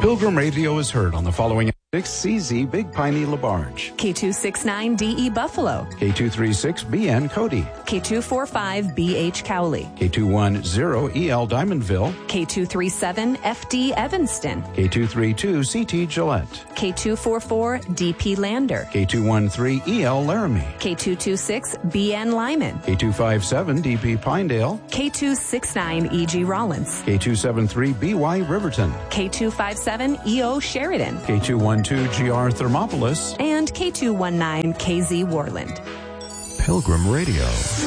Pilgrim Radio is heard on the following: 6CZ Big Piney LaBarge, K269DE Buffalo, K236BN Cody, K245BH Cowley, K210EL Diamondville, K237FD Evanston, K232CT Gillette, K244DP Lander, K213EL Laramie, K226BN Lyman, K257DP Pinedale, K269EG Rollins, K273BY Riverton, K257EO Sheridan, K212GR Thermopolis, and K219KZ Warland. Pilgrim Radio.